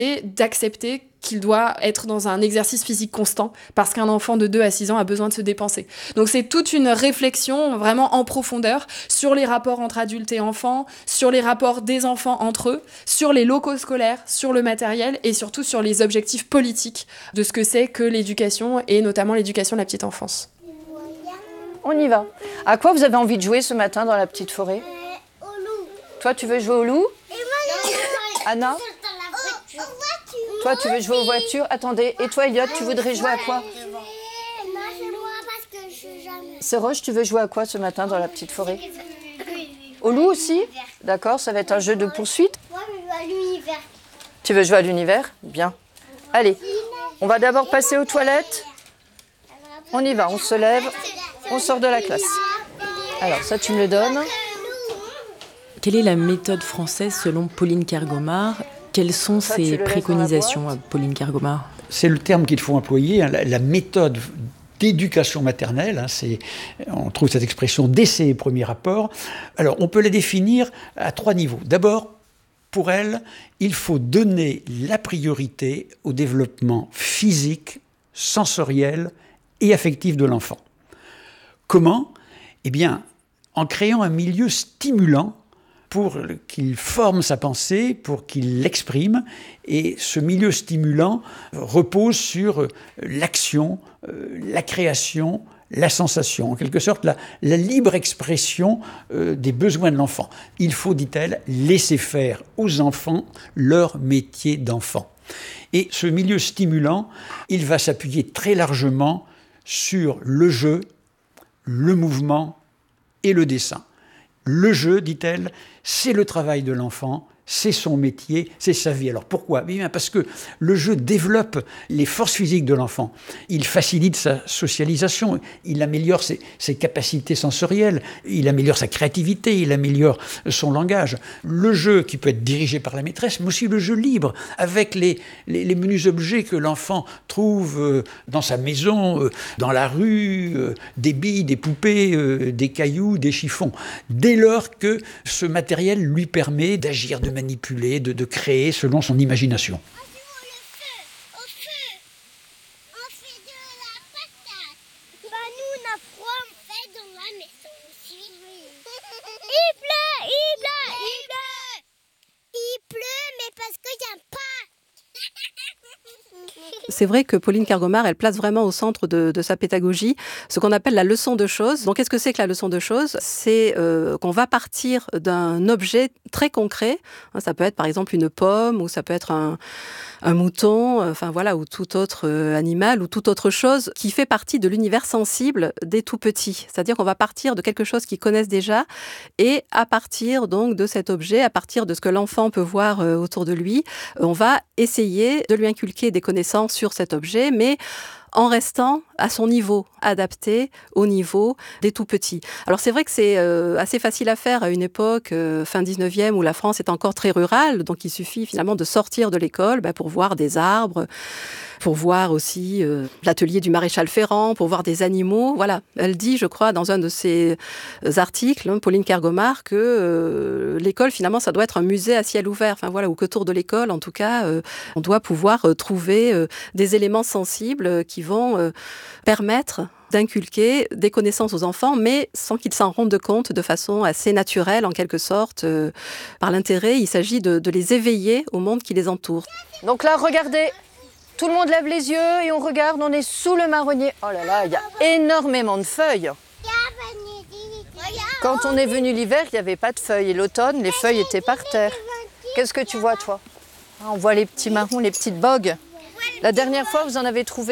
et d'accepter qu'il doit être dans un exercice physique constant parce qu'un enfant de 2 à 6 ans a besoin de se dépenser. Donc c'est toute une réflexion vraiment en profondeur sur les rapports entre adultes et enfants, sur les rapports des enfants entre eux, sur les locaux scolaires, sur le matériel et surtout sur les objectifs politiques de ce que c'est que l'éducation et notamment l'éducation de la petite enfance. On y va. À quoi vous avez envie de jouer ce matin dans la petite forêt ? Au loup. Toi, tu veux jouer au loup ? Et moi, Anna ? aux voitures. Toi, tu veux jouer aux voitures ? Attendez, et toi, Elliot, tu voudrais jouer à quoi ? Moi, c'est moi parce que je suis jamais. C'est Roche, tu veux jouer à quoi ce matin dans la petite forêt ? Au loup aussi ? D'accord, ça va être un jeu de poursuite. Moi, je veux à l'univers. Tu veux jouer à l'univers ? Bien. Allez, on va d'abord passer aux toilettes. On y va, on se lève, on sort de la classe. Alors, ça, tu me le donnes. Quelle est la méthode française selon Pauline Kergomar ? Quelles sont ses préconisations, Pauline Kergomar ? C'est le terme qu'il faut employer, la méthode d'éducation maternelle. On trouve cette expression dès ses premiers rapports. Alors, on peut la définir à 3 niveaux. D'abord, pour elle, il faut donner la priorité au développement physique, sensoriel et affectif de l'enfant. Comment ? Eh bien, en créant un milieu stimulant pour qu'il forme sa pensée, pour qu'il l'exprime. Et ce milieu stimulant repose sur l'action, la création, la sensation, en quelque sorte la libre expression des besoins de l'enfant. Il faut, dit-elle, laisser faire aux enfants leur métier d'enfant. Et ce milieu stimulant, il va s'appuyer très largement sur le jeu, le mouvement et le dessin. Le jeu, dit-elle, c'est le travail de l'enfant, c'est son métier, c'est sa vie. Alors pourquoi ? Bien parce que le jeu développe les forces physiques de l'enfant. Il facilite sa socialisation, il améliore ses capacités sensorielles, il améliore sa créativité, il améliore son langage. Le jeu qui peut être dirigé par la maîtresse, mais aussi le jeu libre, avec les menus objets que l'enfant trouve dans sa maison, dans la rue, des billes, des poupées, des cailloux, des chiffons. Dès lors que ce matériel lui permet d'agir, de manipuler, de créer selon son imagination. Au feu. On fait de la patate. Bah nous on a froid, on fait dans la maison aussi. Il pleut, il pleut, il pleut. Il pleut, mais parce qu'il n'y a pas. C'est vrai que Pauline Kergomar, elle place vraiment au centre de sa pédagogie ce qu'on appelle la leçon de choses. Donc, qu'est-ce que c'est que la leçon de choses ? C'est qu'on va partir d'un objet très concret. Ça peut être, par exemple, une pomme, ou ça peut être un mouton, enfin voilà, ou tout autre animal, ou toute autre chose qui fait partie de l'univers sensible des tout-petits. C'est-à-dire qu'on va partir de quelque chose qu'ils connaissent déjà, et à partir donc de cet objet, à partir de ce que l'enfant peut voir autour de lui, on va essayer de lui inculquer des connaissances sur cet objet, mais en restant à son niveau, adapté au niveau des tout-petits. Alors c'est vrai que c'est assez facile à faire à une époque, fin 19e, où la France est encore très rurale, donc il suffit finalement de sortir de l'école pour voir des arbres, pour voir aussi l'atelier du maréchal Ferrand, pour voir des animaux. Voilà, elle dit, je crois, dans un de ses articles, Pauline Kergomar, que l'école, finalement, ça doit être un musée à ciel ouvert. Enfin voilà, ou qu'autour de l'école, en tout cas, on doit pouvoir trouver des éléments sensibles qui vont permettre d'inculquer des connaissances aux enfants, mais sans qu'ils s'en rendent compte de façon assez naturelle, en quelque sorte. Par l'intérêt, il s'agit de les éveiller au monde qui les entoure. Donc là, regardez, tout le monde lève les yeux et on regarde, on est sous le marronnier. Oh là là, il y a énormément de feuilles. Quand on est venu l'hiver, il n'y avait pas de feuilles. Et l'automne, les feuilles étaient par terre. Qu'est-ce que tu vois, toi ? On voit les petits marrons, les petites bogues. La dernière fois, vous en avez trouvé ?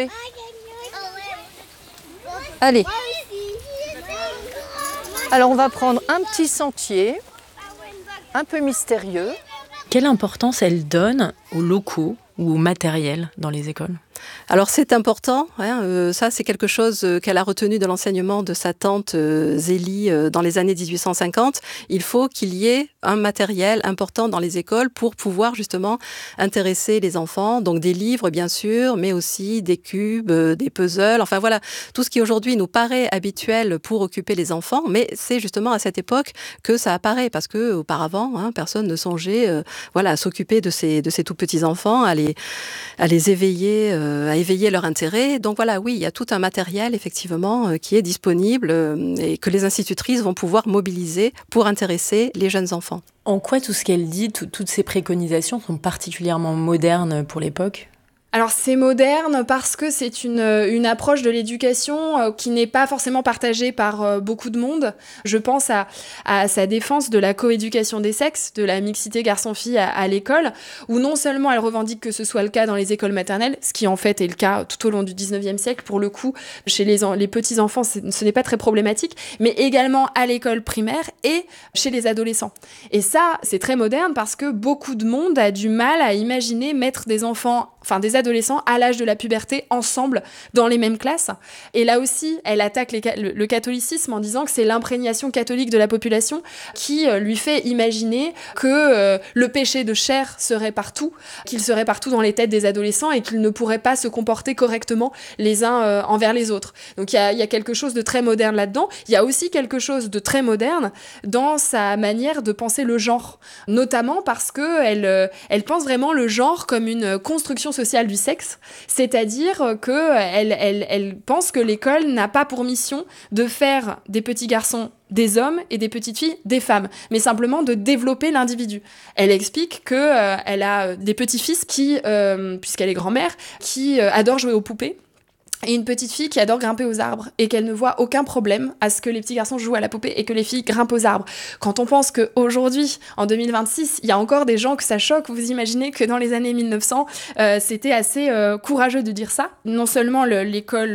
Allez. Alors, on va prendre un petit sentier, un peu mystérieux. Quelle importance elle donne aux locaux ou au matériel dans les écoles ? Alors c'est important, ça c'est quelque chose qu'elle a retenu de l'enseignement de sa tante Zélie dans les années 1850. Il faut qu'il y ait un matériel important dans les écoles pour pouvoir justement intéresser les enfants. Donc des livres, bien sûr, mais aussi des cubes, des puzzles. Enfin voilà, tout ce qui aujourd'hui nous paraît habituel pour occuper les enfants. Mais c'est justement à cette époque que ça apparaît, parce que auparavant, personne ne songeait à s'occuper de ces tout petits enfants, à les éveiller, à éveiller leur intérêt. Donc voilà, oui, il y a tout un matériel effectivement qui est disponible et que les institutrices vont pouvoir mobiliser pour intéresser les jeunes enfants. En quoi tout ce qu'elle dit, toutes ces préconisations sont particulièrement modernes pour l'époque ? Alors c'est moderne parce que c'est une approche de l'éducation qui n'est pas forcément partagée par beaucoup de monde. Je pense à sa défense de la coéducation des sexes, de la mixité garçon-fille à l'école, où non seulement elle revendique que ce soit le cas dans les écoles maternelles, ce qui en fait est le cas tout au long du 19e siècle, pour le coup, chez les petits-enfants, ce n'est pas très problématique, mais également à l'école primaire et chez les adolescents. Et ça, c'est très moderne parce que beaucoup de monde a du mal à imaginer mettre des adolescents à l'âge de la puberté ensemble dans les mêmes classes. Et là aussi, elle attaque le catholicisme en disant que c'est l'imprégnation catholique de la population qui lui fait imaginer que le péché de chair serait partout, qu'il serait partout dans les têtes des adolescents et qu'ils ne pourraient pas se comporter correctement les uns envers les autres. Donc il y a quelque chose de très moderne là-dedans. Il y a aussi quelque chose de très moderne dans sa manière de penser le genre, notamment parce que elle pense vraiment le genre comme une construction sociale du sexe, c'est-à-dire qu'elle pense que l'école n'a pas pour mission de faire des petits garçons des hommes et des petites filles des femmes, mais simplement de développer l'individu. Elle explique qu'elle a des petits-fils qui, puisqu'elle est grand-mère, qui adorent jouer aux poupées, et une petite fille qui adore grimper aux arbres et qu'elle ne voit aucun problème à ce que les petits garçons jouent à la poupée et que les filles grimpent aux arbres. Quand on pense qu'aujourd'hui, en 2026, il y a encore des gens que ça choque, vous imaginez que dans les années 1900, c'était assez courageux de dire ça. Non seulement l'école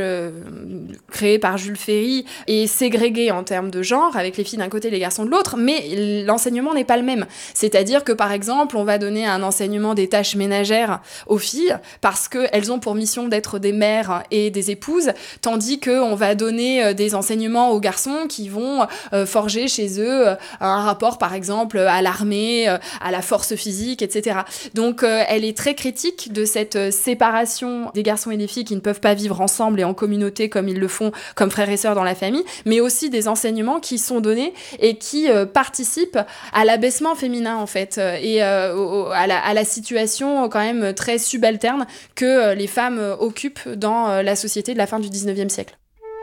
créée par Jules Ferry est ségrégée en termes de genre, avec les filles d'un côté et les garçons de l'autre, mais l'enseignement n'est pas le même. C'est-à-dire que, par exemple, on va donner un enseignement des tâches ménagères aux filles parce qu'elles ont pour mission d'être des mères et des épouses, tandis qu'on va donner des enseignements aux garçons qui vont forger chez eux un rapport, par exemple, à l'armée, à la force physique, etc. Donc, elle est très critique de cette séparation des garçons et des filles qui ne peuvent pas vivre ensemble et en communauté comme ils le font, comme frères et sœurs dans la famille, mais aussi des enseignements qui sont donnés et qui participent à l'abaissement féminin, en fait, et à la situation quand même très subalterne que les femmes occupent dans la société de la fin du 19e siècle.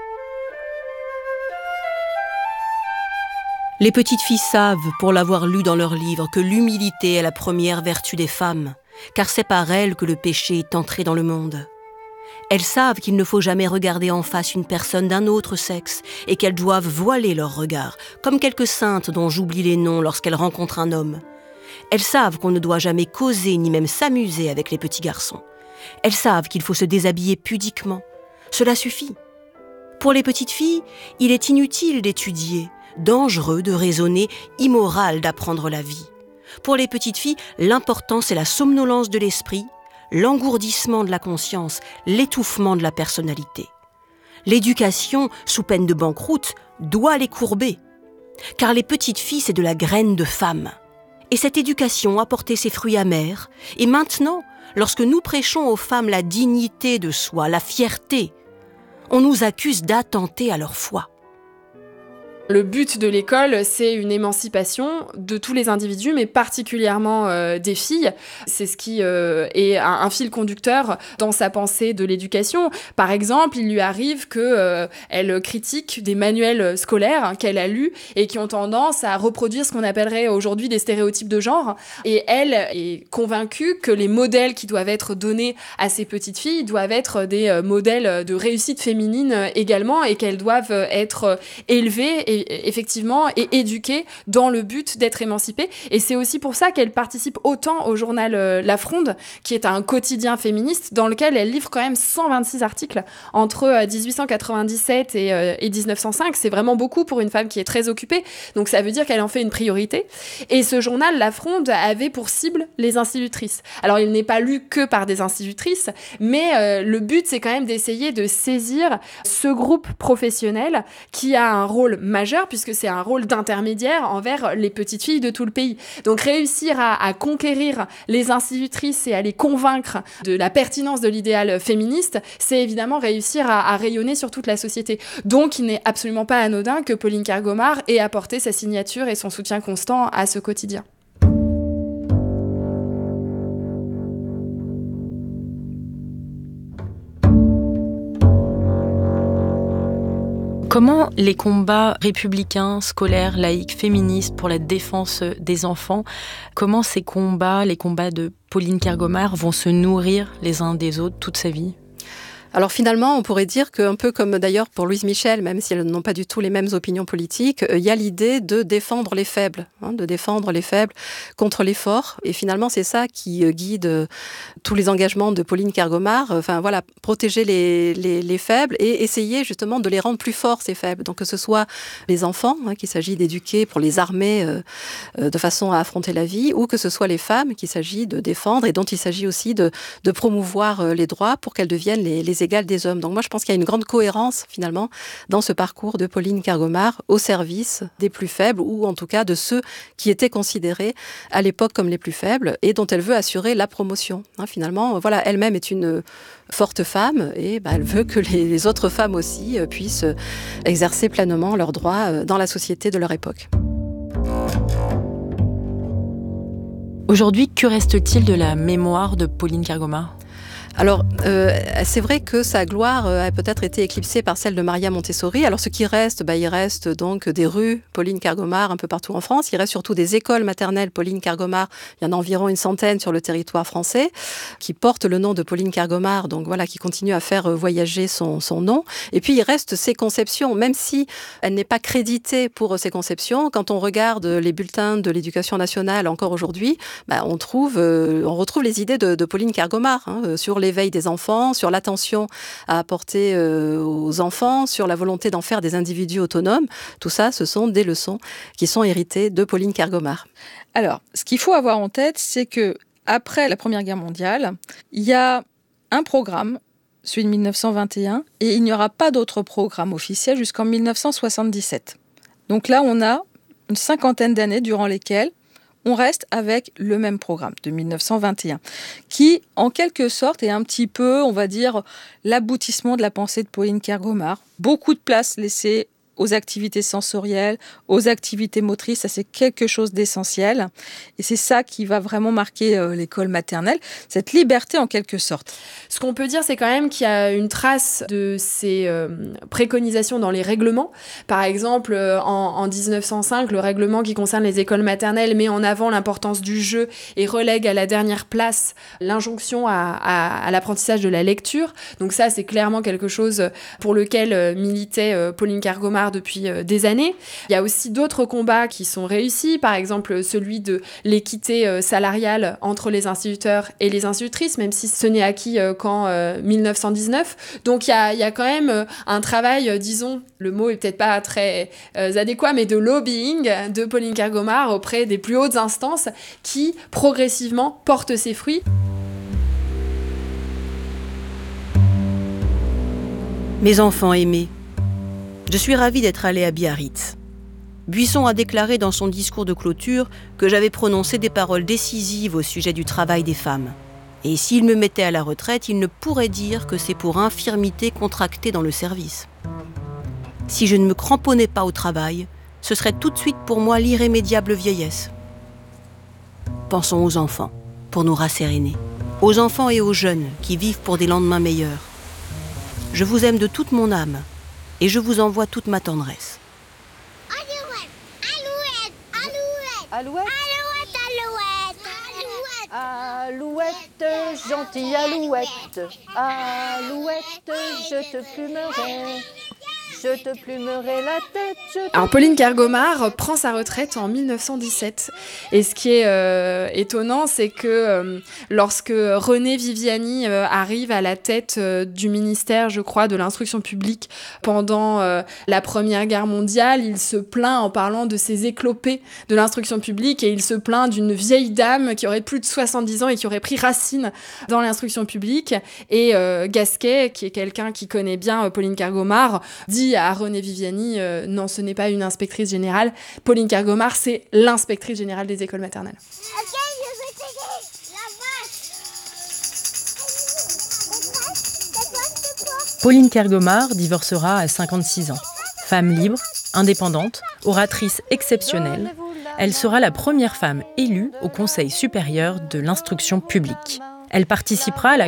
Les petites filles savent, pour l'avoir lu dans leurs livres, que l'humilité est la première vertu des femmes, car c'est par elles que le péché est entré dans le monde. Elles savent qu'il ne faut jamais regarder en face une personne d'un autre sexe et qu'elles doivent voiler leur regard, comme quelques saintes dont j'oublie les noms lorsqu'elles rencontrent un homme. Elles savent qu'on ne doit jamais causer ni même s'amuser avec les petits garçons. Elles savent qu'il faut se déshabiller pudiquement. Cela suffit. Pour les petites filles, il est inutile d'étudier, dangereux de raisonner, immoral d'apprendre la vie. Pour les petites filles, l'important c'est la somnolence de l'esprit, l'engourdissement de la conscience, l'étouffement de la personnalité. L'éducation, sous peine de banqueroute, doit les courber. Car les petites filles, c'est de la graine de femme. Et cette éducation a porté ses fruits amers. Et maintenant, lorsque nous prêchons aux femmes la dignité de soi, la fierté, on nous accuse d'attenter à leur foi. Le but de l'école, c'est une émancipation de tous les individus, mais particulièrement des filles. C'est ce qui est un fil conducteur dans sa pensée de l'éducation. Par exemple, il lui arrive qu'elle critique des manuels scolaires qu'elle a lus et qui ont tendance à reproduire ce qu'on appellerait aujourd'hui des stéréotypes de genre. Et elle est convaincue que les modèles qui doivent être donnés à ces petites filles doivent être des modèles de réussite féminine également et qu'elles doivent être élevées effectivement et éduquée dans le but d'être émancipée. Et c'est aussi pour ça qu'elle participe autant au journal La Fronde, qui est un quotidien féministe dans lequel elle livre quand même 126 articles entre 1897 et 1905. C'est vraiment beaucoup pour une femme qui est très occupée. Donc ça veut dire qu'elle en fait une priorité. Et ce journal La Fronde avait pour cible les institutrices. Alors il n'est pas lu que par des institutrices, mais le but c'est quand même d'essayer de saisir ce groupe professionnel qui a un rôle majeur majeur puisque c'est un rôle d'intermédiaire envers les petites filles de tout le pays. Donc réussir à conquérir les institutrices et à les convaincre de la pertinence de l'idéal féministe, c'est évidemment réussir à rayonner sur toute la société. Donc il n'est absolument pas anodin que Pauline Kergomar ait apporté sa signature et son soutien constant à ce quotidien. Comment les combats républicains, scolaires, laïques, féministes pour la défense des enfants, comment ces combats, les combats de Pauline Kergomar, vont se nourrir les uns des autres toute sa vie ? Alors finalement, on pourrait dire qu'un peu comme d'ailleurs pour Louise Michel, même si elles n'ont pas du tout les mêmes opinions politiques, il y a l'idée de défendre les faibles, de défendre les faibles contre les forts. Et finalement, c'est ça qui guide tous les engagements de Pauline Kergomar. Enfin voilà, protéger les faibles et essayer justement de les rendre plus forts, ces faibles. Donc que ce soit les enfants, qu'il s'agit d'éduquer pour les armer de façon à affronter la vie, ou que ce soit les femmes qu'il s'agit de défendre et dont il s'agit aussi de promouvoir les droits pour qu'elles deviennent les égales des hommes. Donc moi, je pense qu'il y a une grande cohérence, finalement, dans ce parcours de Pauline Kergomar au service des plus faibles, ou en tout cas de ceux qui étaient considérés à l'époque comme les plus faibles, et dont elle veut assurer la promotion. Finalement, voilà, elle-même est une forte femme, et elle veut que les autres femmes aussi puissent exercer pleinement leurs droits dans la société de leur époque. Aujourd'hui, que reste-t-il de la mémoire de Pauline Kergomar ? Alors, c'est vrai que sa gloire a peut-être été éclipsée par celle de Maria Montessori. Alors, ce qui reste, il reste donc des rues Pauline Kergomar un peu partout en France. Il reste surtout des écoles maternelles Pauline Kergomar. Il y en a environ une centaine sur le territoire français qui portent le nom de Pauline Kergomar, donc voilà, qui continue à faire voyager son nom. Et puis, il reste ses conceptions, même si elle n'est pas créditée pour ses conceptions. Quand on regarde les bulletins de l'éducation nationale encore aujourd'hui, on retrouve les idées de Pauline Kergomar sur l'éveil des enfants, sur l'attention à apporter aux enfants, sur la volonté d'en faire des individus autonomes. Tout ça, ce sont des leçons qui sont héritées de Pauline Kergomar. Alors, ce qu'il faut avoir en tête, c'est que après la Première Guerre mondiale, il y a un programme, celui de 1921, et il n'y aura pas d'autre programme officiel jusqu'en 1977. Donc là, on a une cinquantaine d'années durant lesquelles on reste avec le même programme de 1921, qui, en quelque sorte, est un petit peu, on va dire, l'aboutissement de la pensée de Pauline Kergomar. Beaucoup de place laissée aux activités sensorielles, aux activités motrices, ça c'est quelque chose d'essentiel. Et c'est ça qui va vraiment marquer l'école maternelle, cette liberté en quelque sorte. Ce qu'on peut dire, c'est quand même qu'il y a une trace de ces préconisations dans les règlements. Par exemple, en 1905, le règlement qui concerne les écoles maternelles met en avant l'importance du jeu et relègue à la dernière place l'injonction à l'apprentissage de la lecture. Donc ça, c'est clairement quelque chose pour lequel militait Pauline Kergomar depuis des années. Il y a aussi d'autres combats qui sont réussis, par exemple celui de l'équité salariale entre les instituteurs et les institutrices, même si ce n'est acquis qu'en 1919. Donc il y a quand même un travail, disons, le mot est peut-être pas très adéquat, mais de lobbying de Pauline Kergomar auprès des plus hautes instances qui progressivement portent ses fruits. Mes enfants aimés, je suis ravie d'être allée à Biarritz. Buisson a déclaré dans son discours de clôture que j'avais prononcé des paroles décisives au sujet du travail des femmes. Et s'il me mettait à la retraite, il ne pourrait dire que c'est pour infirmité contractée dans le service. Si je ne me cramponnais pas au travail, ce serait tout de suite pour moi l'irrémédiable vieillesse. Pensons aux enfants, pour nous rasséréner. Aux enfants et aux jeunes qui vivent pour des lendemains meilleurs. Je vous aime de toute mon âme. Et je vous envoie toute ma tendresse. Alouette, alouette, alouette, Alouette, alouette, gentille alouette, alouette, je te plumerai. Je te plumerai la tête. Alors Pauline Kergomar prend sa retraite en 1917. Et ce qui est étonnant, c'est que lorsque René Viviani arrive à la tête du ministère, je crois, de l'instruction publique pendant la Première Guerre mondiale, il se plaint en parlant de ces éclopés de l'instruction publique et il se plaint d'une vieille dame qui aurait plus de 70 ans et qui aurait pris racine dans l'instruction publique. Et Gasquet, qui est quelqu'un qui connaît bien Pauline Kergomar, dit dit à René Viviani, non, ce n'est pas une inspectrice générale. Pauline Kergomar, c'est l'inspectrice générale des écoles maternelles. Ok, je vais t'aider. La vache. Pauline Kergomar divorcera à 56 ans. Femme libre, indépendante, oratrice exceptionnelle, elle sera la première femme élue au Conseil supérieur de l'instruction publique. Elle participera à la